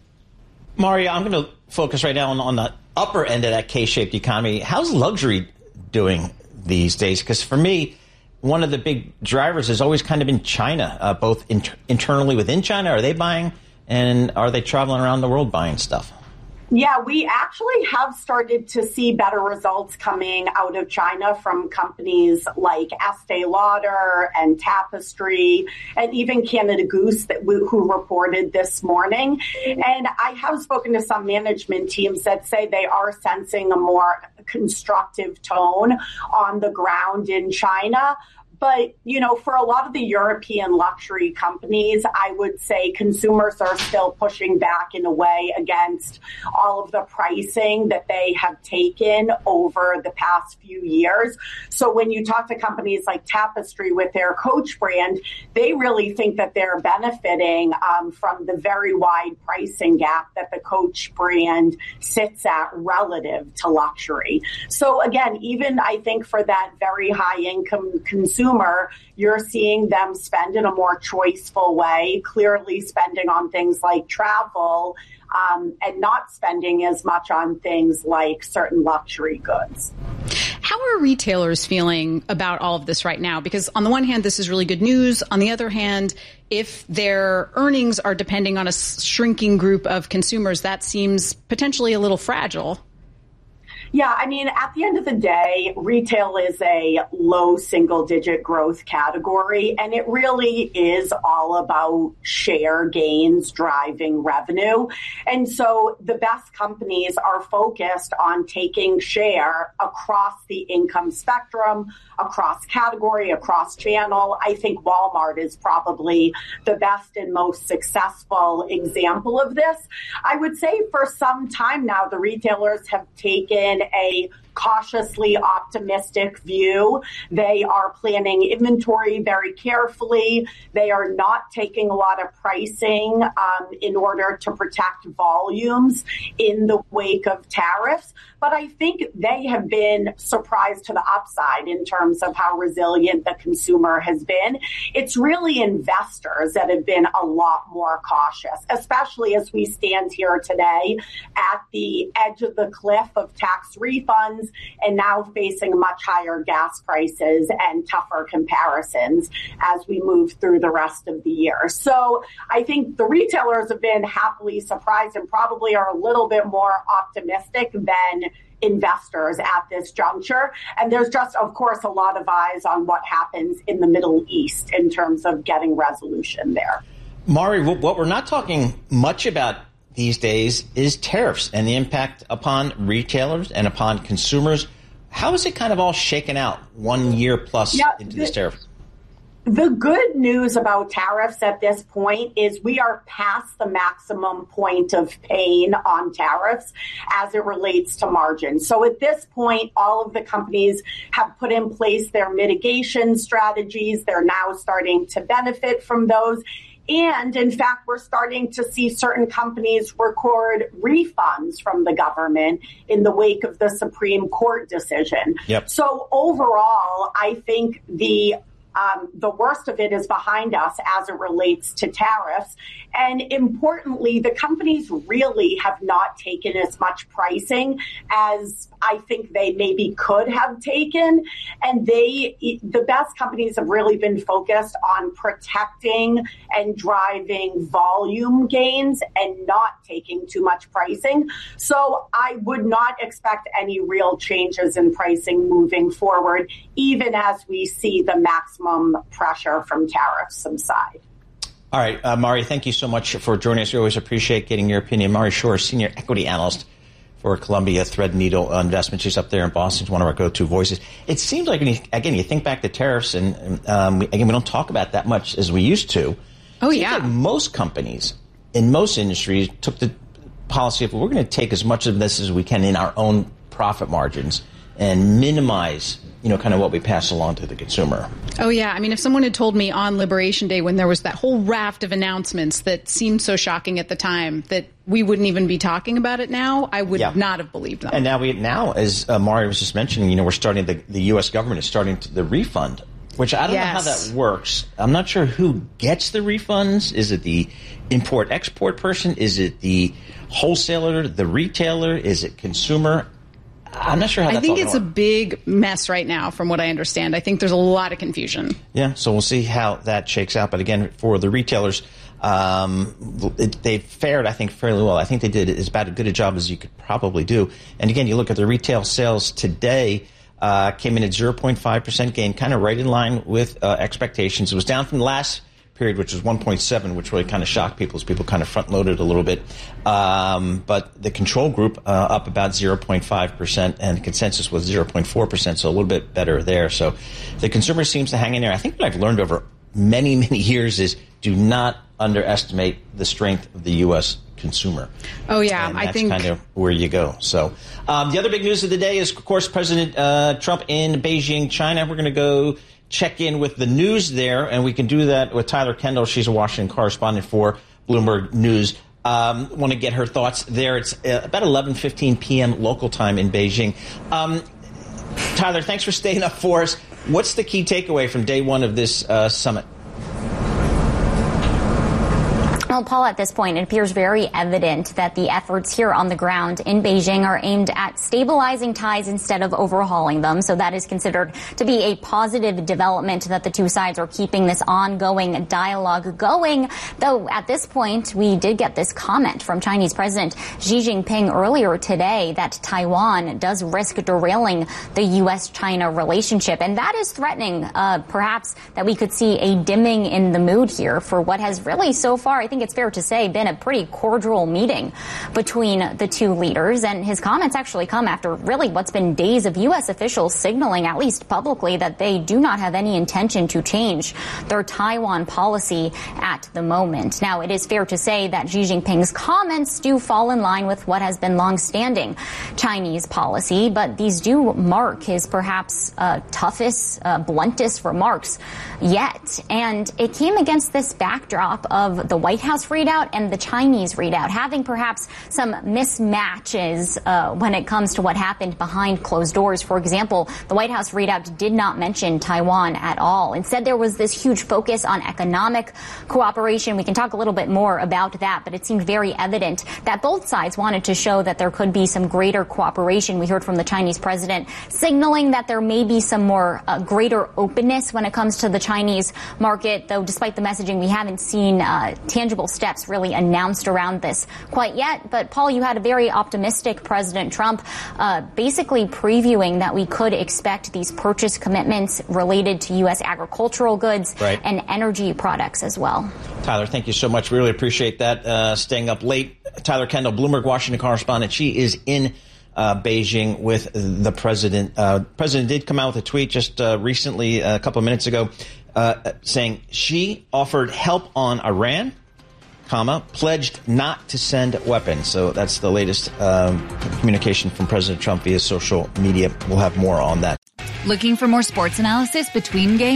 Mario, I'm going to focus right now on, on the upper end of that K-shaped economy. How's luxury doing these days? Because for me, one of the big drivers has always kind of been China, uh, both inter- internally within China. Are they buying, and are they traveling around the world buying stuff? Yeah, we actually have started to see better results coming out of China from companies like Estee Lauder and Tapestry and even Canada Goose that we, who reported this morning. And I have spoken to some management teams that say they are sensing a more constructive tone on the ground in China. But, you know, for a lot of the European luxury companies, I would say consumers are still pushing back in a way against all of the pricing that they have taken over the past few years. So when you talk to companies like Tapestry with their Coach brand, they really think that they're benefiting um, from the very wide pricing gap that the Coach brand sits at relative to luxury. So again, even I think for that very high income consumer, you're seeing them spend in a more choiceful way, clearly spending on things like travel um, and not spending as much on things like certain luxury goods. How are retailers feeling about all of this right now? Because on the one hand, this is really good news. On the other hand, if their earnings are depending on a shrinking group of consumers, that seems potentially a little fragile. Yeah, I mean, at the end of the day, retail is a low single digit growth category, and it really is all about share gains driving revenue. And so the best companies are focused on taking share across the income spectrum, across category, across channel. I think Walmart is probably the best and most successful example of this. I would say for some time now, the retailers have taken a cautiously optimistic view. They are planning inventory very carefully. They are not taking a lot of pricing um, in order to protect volumes in the wake of tariffs. But I think they have been surprised to the upside in terms of how resilient the consumer has been. It's really investors that have been a lot more cautious, especially as we stand here today at the edge of the cliff of tax refunds and now facing much higher gas prices and tougher comparisons as we move through the rest of the year. So I think the retailers have been happily surprised and probably are a little bit more optimistic than investors at this juncture. And there's just, of course, a lot of eyes on what happens in the Middle East in terms of getting resolution there. Mari, what we're not talking much about these days is tariffs and the impact upon retailers and upon consumers. How is it kind of all shaken out one year plus yeah, into this tariff? The good news about tariffs at this point is we are past the maximum point of pain on tariffs as it relates to margin. So at this point, all of the companies have put in place their mitigation strategies. They're now starting to benefit from those. And in fact, we're starting to see certain companies record refunds from the government in the wake of the Supreme Court decision. Yep. So overall, I think the Um, the worst of it is behind us as it relates to tariffs. And importantly, the companies really have not taken as much pricing as I think they maybe could have taken. And they, the best companies have really been focused on protecting and driving volume gains and not taking too much pricing. So I would not expect any real changes in pricing moving forward, even as we see the maximum pressure from tariffs subside. All right, uh, Mari, thank you so much for joining us. We always appreciate getting your opinion. Mari Schorr, Senior Equity Analyst for Columbia Threadneedle Investments. She's up there in Boston. She's one of our go-to voices. It seems like, when you, again, you think back to tariffs, and um, we, again, we don't talk about that much as we used to. Oh, it seems yeah. like most companies in most industries took the policy of, we're going to take as much of this as we can in our own profit margins and minimize, you know, kind of what we pass along to the consumer. Oh, yeah. I mean, if someone had told me on Liberation Day, when there was that whole raft of announcements that seemed so shocking at the time, that we wouldn't even be talking about it now, I would Yeah. not have believed them. And now, we now, as uh, Mari was just mentioning, you know, we're starting, the, the U S government is starting to, the refund, which I don't Yes. know how that works. I'm not sure who gets the refunds. Is it the import-export person? Is it the wholesaler, the retailer? Is it consumer? I'm not sure how I that's think all it's a going. big mess right now, from what I understand. I think there's a lot of confusion. Yeah, so we'll see how that shakes out. But again, for the retailers, um, it, they fared, I think, fairly well. I think they did as about as good a job as you could probably do. And again, you look at the retail sales today, uh, came in at zero point five percent gain, kind of right in line with uh, expectations. It was down from the last period, which was one point seven, which really kind of shocked people as people kind of front-loaded a little bit. Um, but the control group uh, up about zero point five percent, and the consensus was zero point four percent, so a little bit better there. So the consumer seems to hang in there. I think what I've learned over many, many years is do not underestimate the strength of the U S consumer. Oh, yeah. And I that's think kind of where you go. So um, the other big news of the day is, of course, President uh, Trump in Beijing, China. We're going to go check in with the news there, and we can do that with Tyler Kendall. She's a Washington correspondent for Bloomberg News. Um, want to get her thoughts there. It's uh, about eleven fifteen p.m. local time in Beijing. Um, Tyler, thanks for staying up for us. What's the key takeaway from day one of this uh, summit? Well, Paul, at this point, it appears very evident that the efforts here on the ground in Beijing are aimed at stabilizing ties instead of overhauling them. So that is considered to be a positive development, that the two sides are keeping this ongoing dialogue going. Though at this point, we did get this comment from Chinese President Xi Jinping earlier today that Taiwan does risk derailing the U S China relationship. And that is threatening, uh, perhaps, that we could see a dimming in the mood here for what has really so far, I think it's fair to say, been a pretty cordial meeting between the two leaders. And his comments actually come after really what's been days of U S officials signaling, at least publicly, that they do not have any intention to change their Taiwan policy at the moment. Now, it is fair to say that Xi Jinping's comments do fall in line with what has been longstanding Chinese policy, but these do mark his perhaps uh, toughest, uh, bluntest remarks yet. And it came against this backdrop of the White House readout and the Chinese readout, having perhaps some mismatches uh, when it comes to what happened behind closed doors. For example, the White House readout did not mention Taiwan at all. Instead, there was this huge focus on economic cooperation. We can talk a little bit more about that, but it seemed very evident that both sides wanted to show that there could be some greater cooperation. We heard from the Chinese president signaling that there may be some more uh, greater openness when it comes to the Chinese market, though despite the messaging, we haven't seen uh, tangible steps really announced around this quite yet. But Paul, you had a very optimistic President Trump uh, basically previewing that we could expect these purchase commitments related to U S agricultural goods right. and energy products as well. Tyler, thank you so much. Really appreciate that. Uh, staying up late. Tyler Kendall, Bloomberg Washington correspondent. She is in uh, Beijing with the president. Uh, president did come out with a tweet just uh, recently, uh, a couple of minutes ago, uh, saying she offered help on Iran, comma, pledged not to send weapons. So that's the latest um, communication from President Trump via social media. We'll have more on that. Looking for more sports analysis between games?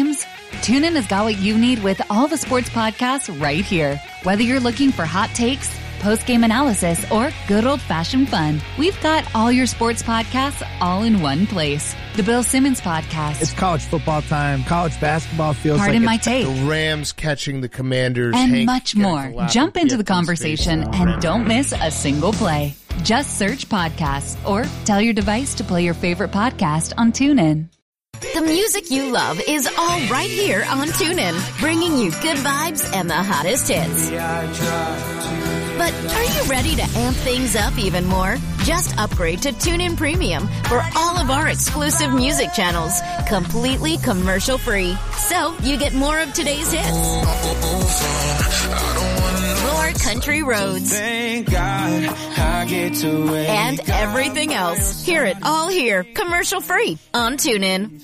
TuneIn has got what you need with all the sports podcasts right here. Whether you're looking for hot takes, post-game analysis, or good old-fashioned fun, we've got all your sports podcasts all in one place. The Bill Simmons Podcast. It's college football time. College basketball feels Pardon like my take. The Rams catching the Commanders. And Hank much more. Jump into the conversation and don't miss a single play. Just search podcasts or tell your device to play your favorite podcast on TuneIn. The music you love is all right here on TuneIn, bringing you good vibes and the hottest hits. But are you ready to amp things up even more? Just upgrade to TuneIn Premium for all of our exclusive music channels, completely commercial free. So you get more of today's hits, more country roads, and everything else. Hear it all here, commercial free on TuneIn.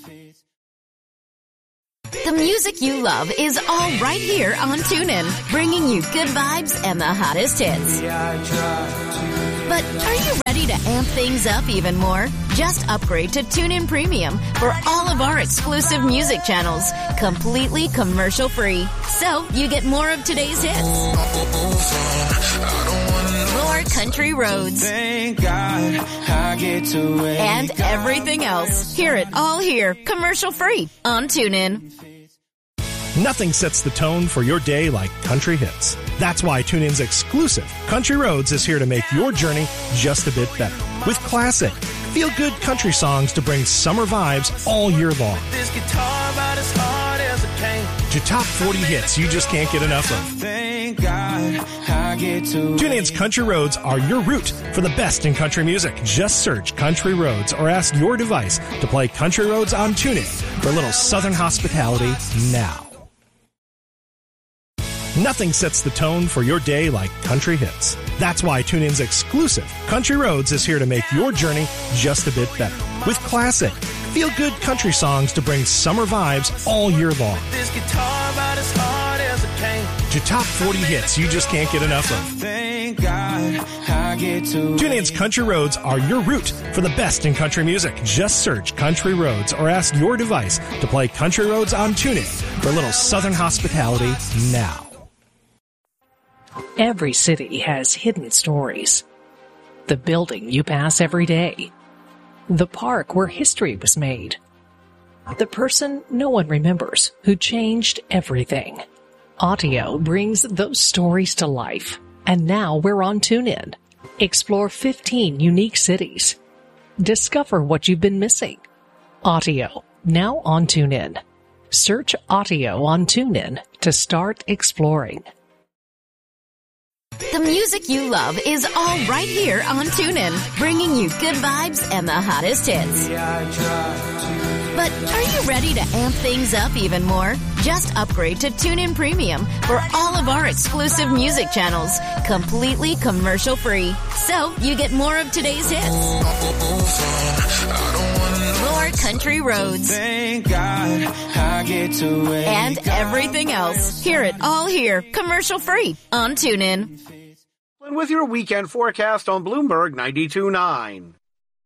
The music you love is all right here on TuneIn, bringing you good vibes and the hottest hits. But are you ready to amp things up even more? Just upgrade to TuneIn Premium for all of our exclusive music channels, completely commercial free. So you get more of today's hits, more country roads, and everything else. Hear it all here, commercial free on TuneIn. Nothing sets the tone for your day like country hits. That's why TuneIn's exclusive Country Roads is here to make your journey just a bit better. With classic, feel-good country songs to bring summer vibes all year long. This guitar about as hard as it came. To top forty hits you just can't get enough of. Thank God I get to TuneIn's Country Roads are your route for the best in country music. Just search Country Roads or ask your device to play Country Roads on TuneIn for a little southern hospitality now. Nothing sets the tone for your day like country hits. That's why TuneIn's exclusive Country Roads is here to make your journey just a bit better. With classic, feel-good country songs to bring summer vibes all year long. This guitar about as hard as it came. To top forty hits you just can't get enough of. Thank God I get to TuneIn's Country Roads are your route for the best in country music. Just search Country Roads or ask your device to play Country Roads on TuneIn for a little southern hospitality now. Every city has hidden stories. The building you pass every day. The park where history was made. The person no one remembers who changed everything. Audio brings those stories to life. And now we're on TuneIn. Explore fifteen unique cities. Discover what you've been missing. Audio, now on TuneIn. Search Audio on TuneIn to start exploring. The music you love is all right here on TuneIn, bringing you good vibes and the hottest hits. But are you ready to amp things up even more? Just upgrade to TuneIn Premium for all of our exclusive music channels, completely commercial free. So you get more of today's hits, more country roads, and everything else. Hear it all here, commercial free on TuneIn. With your weekend forecast on Bloomberg ninety-two point nine.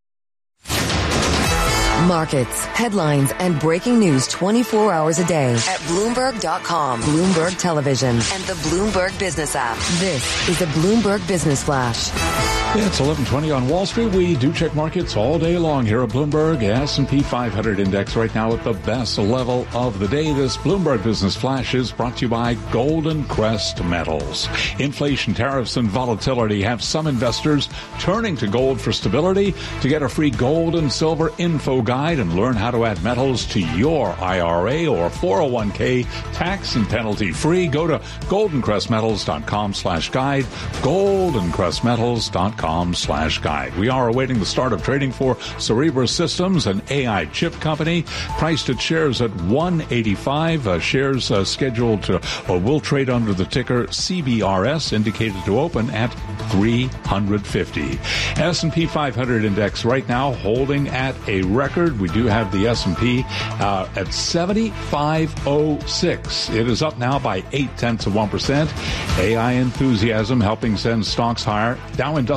Markets, headlines, and breaking news twenty-four hours a day at Bloomberg dot com, Bloomberg Television, and the Bloomberg Business app. This is a Bloomberg Business Flash. It's eleven twenty on Wall Street. We do check markets all day long here at Bloomberg. S and P five hundred index right now at the best level of the day. This Bloomberg Business Flash is brought to you by Golden Crest Metals. Inflation, tariffs, and volatility have some investors turning to gold for stability. To get a free gold and silver info guide and learn how to add metals to your I R A or four oh one k tax and penalty free, go to goldencrestmetals.com slash guide, goldencrestmetals.com slash guide. We are awaiting the start of trading for Cerebras Systems, an A I chip company, priced at shares at one eighty-five. Uh, shares uh, scheduled to or will trade under the ticker C B R S, indicated to open at three fifty. S and P five hundred index right now holding at a record. We do have the S and P uh, at seventy-five oh six. It is up now by eight tenths of one percent. A I enthusiasm helping send stocks higher. Dow Industrial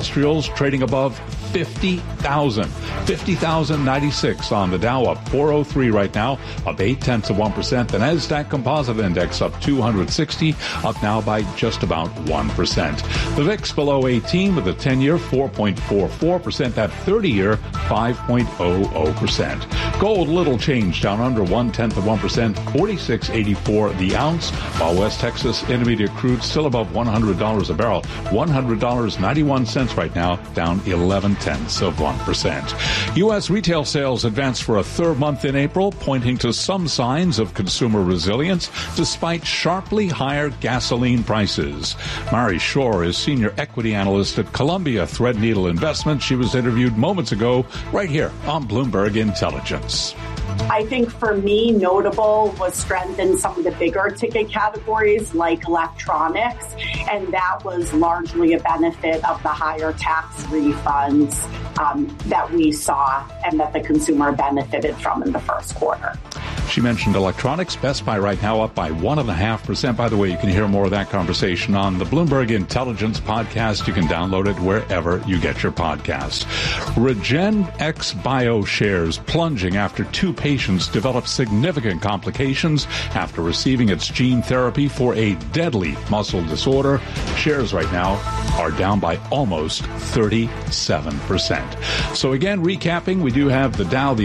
industrials trading above fifty thousand. fifty thousand ninety-six on the Dow, up four oh three right now, up eight tenths of one percent. The NASDAQ Composite Index up two hundred sixty, up now by just about one percent. The V I X below eighteen with a ten-year four point four four percent, that thirty-year five point oh oh percent. Gold, little change, down under one-tenth of one percent, forty-six eighty-four the ounce, while West Texas Intermediate crude still above one hundred dollars a barrel, one hundred dollars and ninety-one cents right now, down eleven tenths of one percent. U S retail sales advanced for a third month in April, pointing to some signs of consumer resilience despite sharply higher gasoline prices. Mary Shore is senior equity analyst at Columbia Threadneedle Investments. She was interviewed moments ago right here on Bloomberg Intelligence. I think for me, notable was strength in some of the bigger ticket categories like electronics, and that was largely a benefit of the higher tax refunds um, that we saw and that the consumer benefited from in the first quarter. She mentioned electronics. Best Buy right now up by one and a half percent. By the way, you can hear more of that conversation on the Bloomberg Intelligence podcast. You can download it wherever you get your podcasts. RegenX Bio shares plunging after two patients developed significant complications after receiving its gene therapy for a deadly muscle disorder. Shares right now are down by almost thirty-seven percent. So again, recapping, we do have the Dow, the